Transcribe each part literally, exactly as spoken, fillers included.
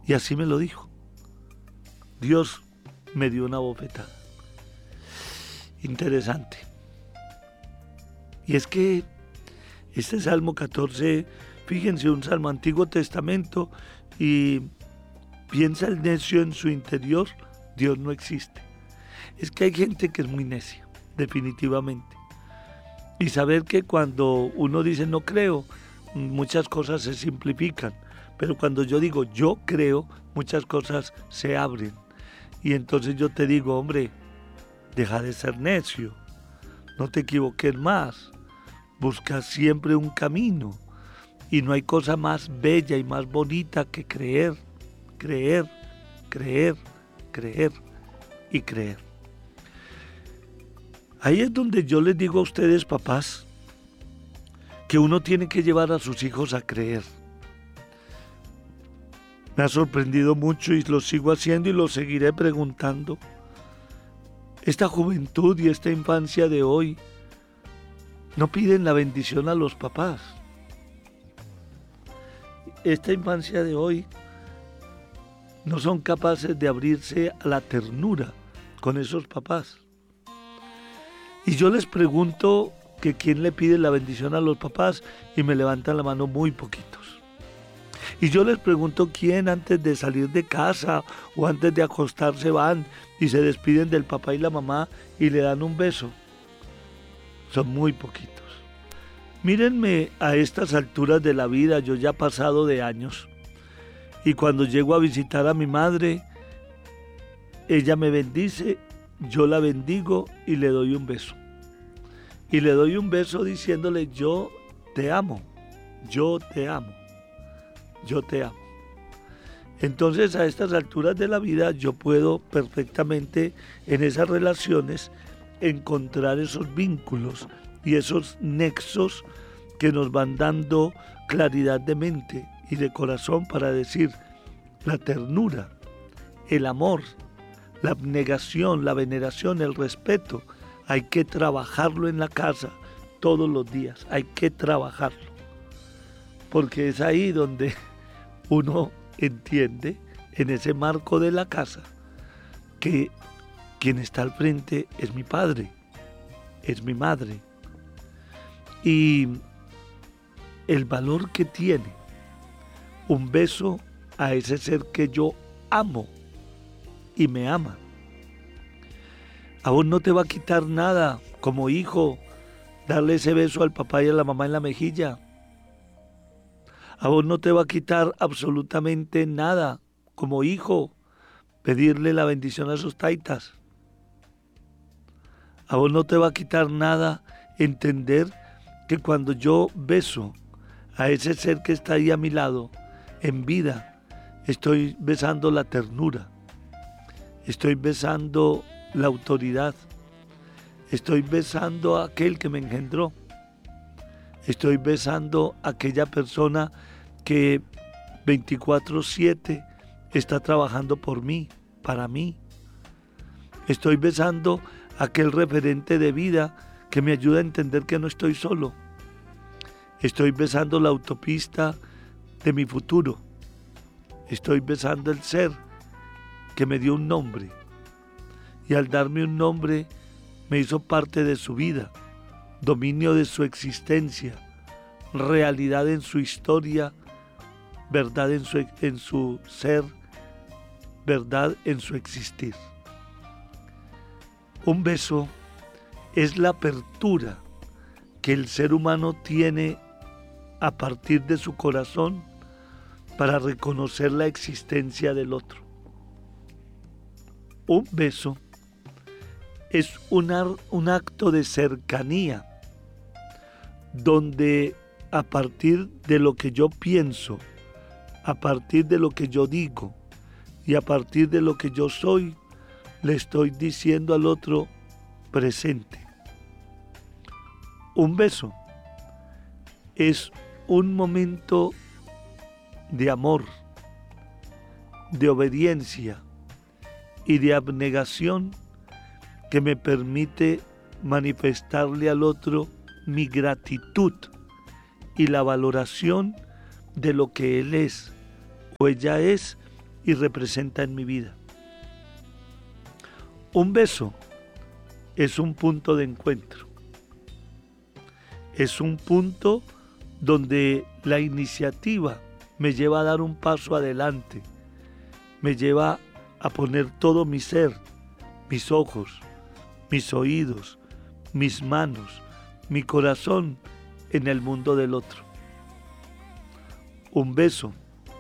Y así me lo dijo. Dios me dio una bofetada. Interesante. Y es que este Salmo catorce, fíjense, un salmo Antiguo Testamento, y piensa el necio en su interior, Dios no existe. Es que hay gente que es muy necia, definitivamente. Y saber que cuando uno dice no creo, muchas cosas se simplifican. Pero cuando yo digo yo creo, muchas cosas se abren. Y entonces yo te digo, hombre, deja de ser necio, no te equivoques más, busca siempre un camino. Y no hay cosa más bella y más bonita que creer, creer, creer, creer y creer. Ahí es donde yo les digo a ustedes, papás, que uno tiene que llevar a sus hijos a creer. Me ha sorprendido mucho y lo sigo haciendo y lo seguiré preguntando. Esta juventud y esta infancia de hoy no piden la bendición a los papás. Esta infancia de hoy no son capaces de abrirse a la ternura con esos papás. Y yo les pregunto que quién le pide la bendición a los papás y me levantan la mano muy poquitos. Y yo les pregunto quién antes de salir de casa o antes de acostarse van y se despiden del papá y la mamá y le dan un beso. Son muy poquitos. Mírenme a estas alturas de la vida, yo ya pasado de años. Y cuando llego a visitar a mi madre, ella me bendice, yo la bendigo y le doy un beso. Y le doy un beso diciéndole yo te amo, yo te amo, yo te amo. Entonces a estas alturas de la vida yo puedo perfectamente en esas relaciones encontrar esos vínculos y esos nexos que nos van dando claridad de mente y de corazón para decir la ternura, el amor, la abnegación, la veneración, el respeto. Hay que trabajarlo en la casa todos los días, hay que trabajarlo. Porque es ahí donde uno entiende, en ese marco de la casa, que quien está al frente es mi padre, es mi madre. Y el valor que tiene un beso a ese ser que yo amo y me ama. A vos no te va a quitar nada como hijo darle ese beso al papá y a la mamá en la mejilla. A vos no te va a quitar absolutamente nada como hijo pedirle la bendición a esos taitas. A vos no te va a quitar nada entender que cuando yo beso a ese ser que está ahí a mi lado, en vida, estoy besando la ternura, estoy besando la autoridad, estoy besando a aquel que me engendró, estoy besando a aquella persona que veinticuatro siete está trabajando por mí, para mí. Estoy besando a aquel referente de vida que me ayuda a entender que no estoy solo. Estoy besando la autopista de mi futuro. Estoy besando el ser que me dio un nombre. Y al darme un nombre me hizo parte de su vida, dominio de su existencia, realidad en su historia, verdad en su, en su ser, verdad en su existir. Un beso es la apertura que el ser humano tiene a partir de su corazón para reconocer la existencia del otro. Un beso es un, un acto de cercanía donde a partir de lo que yo pienso, a partir de lo que yo digo y a partir de lo que yo soy, le estoy diciendo al otro presente. Un beso es un momento de amor, de obediencia y de abnegación que me permite manifestarle al otro mi gratitud y la valoración de lo que él es o ella es y representa en mi vida. Un beso es un punto de encuentro. Es un punto donde la iniciativa me lleva a dar un paso adelante, me lleva a poner todo mi ser, mis ojos, mis oídos, mis manos, mi corazón en el mundo del otro. Un beso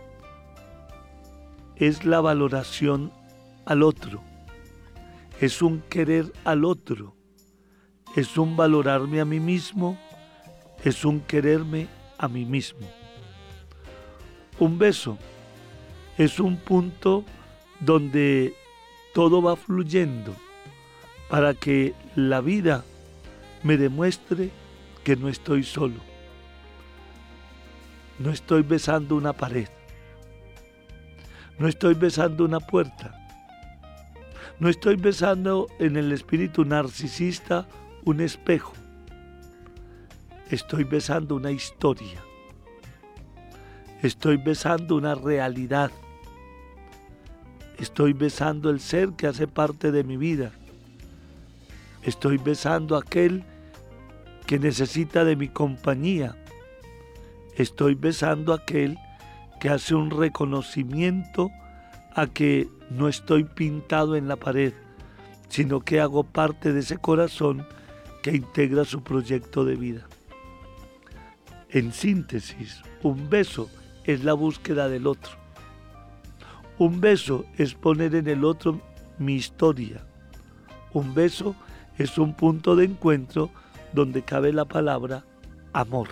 es la valoración al otro, es un querer al otro, es un valorarme a mí mismo, es un quererme a mí mismo. Un beso es un punto donde todo va fluyendo para que la vida me demuestre que no estoy solo. No estoy besando una pared. No estoy besando una puerta. No estoy besando en el espíritu narcisista un espejo. Estoy besando una historia. Estoy besando una realidad. Estoy besando el ser que hace parte de mi vida. Estoy besando a aquel que necesita de mi compañía. Estoy besando a aquel que hace un reconocimiento a que no estoy pintado en la pared, sino que hago parte de ese corazón que integra su proyecto de vida. En síntesis, un beso es la búsqueda del otro. Un beso es poner en el otro mi historia. Un beso es un punto de encuentro donde cabe la palabra amor.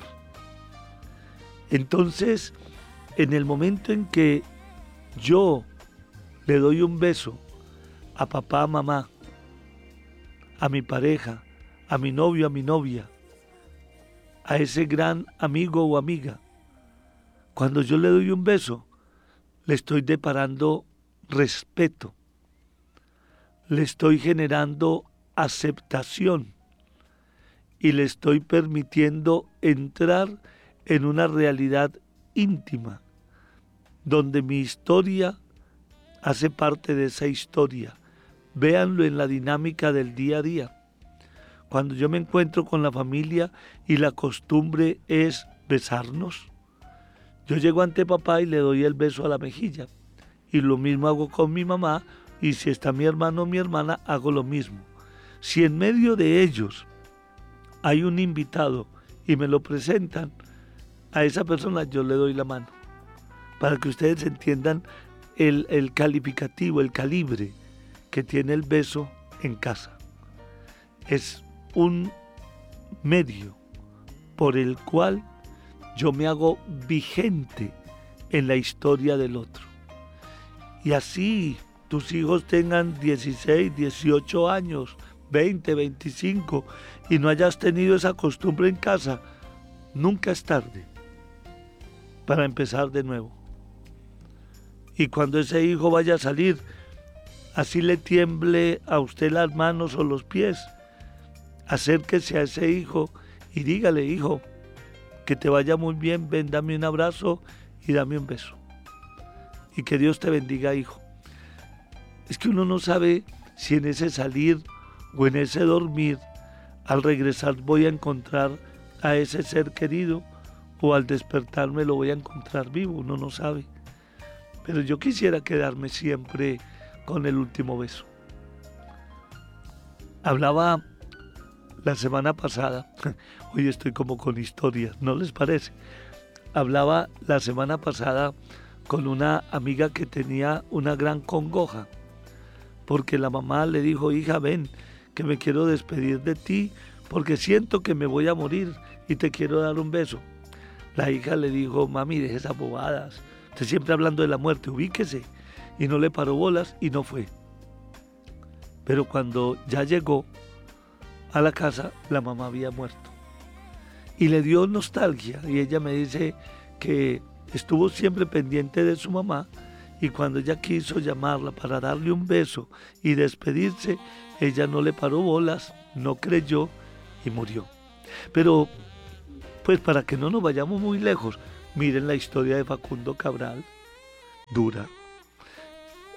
Entonces, en el momento en que yo le doy un beso a papá, a mamá, a mi pareja, a mi novio, a mi novia, a ese gran amigo o amiga, cuando yo le doy un beso, le estoy deparando respeto, le estoy generando aceptación y le estoy permitiendo entrar en una realidad íntima, donde mi historia hace parte de esa historia. Véanlo en la dinámica del día a día. Cuando yo me encuentro con la familia y la costumbre es besarnos, yo llego ante papá y le doy el beso a la mejilla. Y lo mismo hago con mi mamá, y si está mi hermano o mi hermana, hago lo mismo. Si en medio de ellos hay un invitado y me lo presentan, a esa persona yo le doy la mano, para que ustedes entiendan el, el calificativo, el calibre que tiene el beso en casa. Es un medio por el cual yo me hago vigente en la historia del otro. Y así tus hijos tengan dieciséis, dieciocho años, veinte, veinticinco y no hayas tenido esa costumbre en casa, nunca es tarde para empezar de nuevo. Y cuando ese hijo vaya a salir, así le tiemble a usted las manos o los pies, acérquese a ese hijo y dígale: hijo, que te vaya muy bien, ven, dame un abrazo y dame un beso. Y que Dios te bendiga, hijo. Es que uno no sabe si en ese salir o en ese dormir, al regresar voy a encontrar a ese ser querido, o al despertarme lo voy a encontrar vivo, uno no sabe. Pero yo quisiera quedarme siempre con el último beso. Hablaba la semana pasada, hoy estoy como con historias, ¿no les parece? Hablaba la semana pasada con una amiga que tenía una gran congoja, porque la mamá le dijo: hija, ven, que me quiero despedir de ti, porque siento que me voy a morir y te quiero dar un beso. La hija le dijo: mami, deje esas bobadas, usted siempre hablando de la muerte, ubíquese. Y no le paró bolas y no fue. Pero cuando ya llegó a la casa, la mamá había muerto. Y le dio nostalgia, y ella me dice que estuvo siempre pendiente de su mamá, y cuando ella quiso llamarla para darle un beso y despedirse, ella no le paró bolas, no creyó y murió. Pero, pues para que no nos vayamos muy lejos, miren la historia de Facundo Cabral, dura.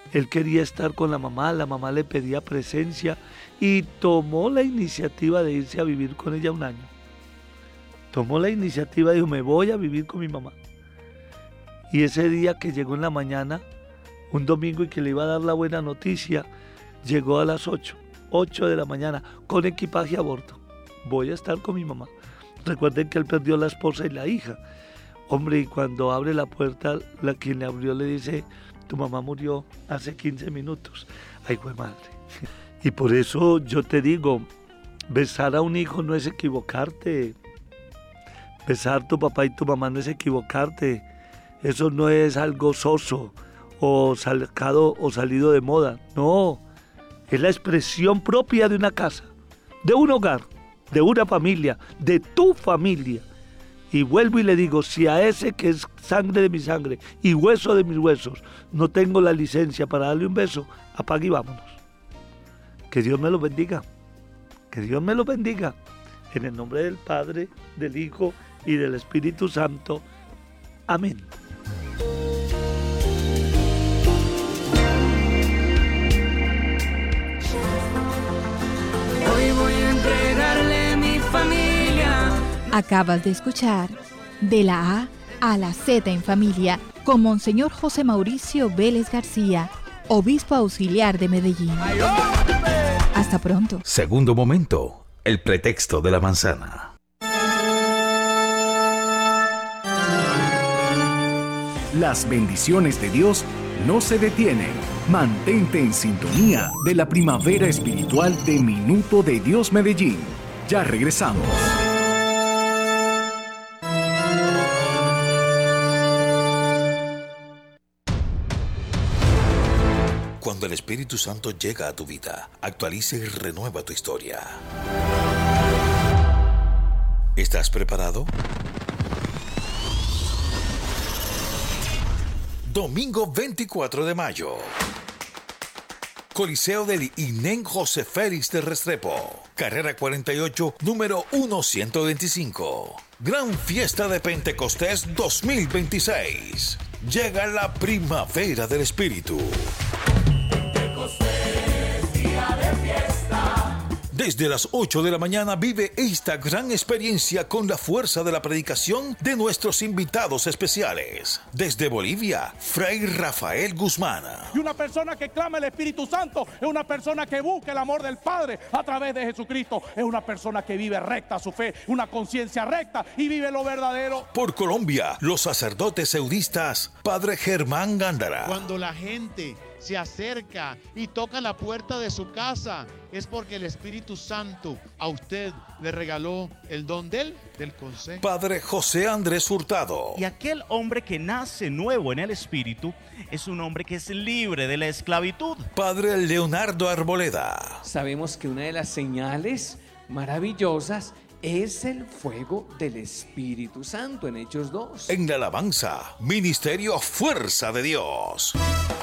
Él quería estar con la mamá, la mamá le pedía presencia y tomó la iniciativa de irse a vivir con ella un año. Tomó la iniciativa y dijo, me voy a vivir con mi mamá. Y ese día que llegó en la mañana, un domingo, y que le iba a dar la buena noticia, llegó a las ocho, ocho de la mañana, con equipaje a bordo. Voy a estar con mi mamá. Recuerden que él perdió la esposa y la hija. Hombre, y cuando abre la puerta, la quien le abrió le dice, tu mamá murió hace quince minutos. Ay, güey madre. Y por eso yo te digo, besar a un hijo no es equivocarte. Besar a tu papá y tu mamá no es equivocarte. Eso no es algo soso o sacado o salido de moda. No, es la expresión propia de una casa, de un hogar, de una familia, de tu familia. Y vuelvo y le digo, si a ese que es sangre de mi sangre y hueso de mis huesos, no tengo la licencia para darle un beso, apague y vámonos. Que Dios me lo bendiga. Que Dios me lo bendiga. En el nombre del Padre, del Hijo y del Espíritu Santo. Amén. Hoy voy a entregarle mi familia. Acabas de escuchar De la A a la Z en Familia con Monseñor José Mauricio Vélez García, obispo auxiliar de Medellín. Hasta pronto. Segundo momento, el pretexto de la manzana. Las bendiciones de Dios no se detienen. Mantente en sintonía de la primavera espiritual de Minuto de Dios Medellín. Ya regresamos. Cuando el Espíritu Santo llega a tu vida, actualiza y renueva tu historia. ¿Estás preparado? Domingo veinticuatro de mayo. Coliseo del Inén José Félix de Restrepo. Carrera cuarenta y ocho, número ciento veinticinco. Gran Fiesta de Pentecostés dos mil veintiséis. Llega la primavera del Espíritu. Desde las ocho de la mañana vive esta gran experiencia con la fuerza de la predicación de nuestros invitados especiales. Desde Bolivia, Fray Rafael Guzmán. Y una persona que clama el Espíritu Santo es una persona que busca el amor del Padre a través de Jesucristo. Es una persona que vive recta su fe, una conciencia recta y vive lo verdadero. Por Colombia, los sacerdotes eudistas, Padre Germán Gándara. Cuando la gente se acerca y toca la puerta de su casa, es porque el Espíritu Santo a usted le regaló el don del, del consejo. Padre José Andrés Hurtado. Y aquel hombre que nace nuevo en el Espíritu es un hombre que es libre de la esclavitud. Padre Leonardo Arboleda. Sabemos que una de las señales maravillosas es el fuego del Espíritu Santo en Hechos dos. En la alabanza, Ministerio Fuerza de Dios.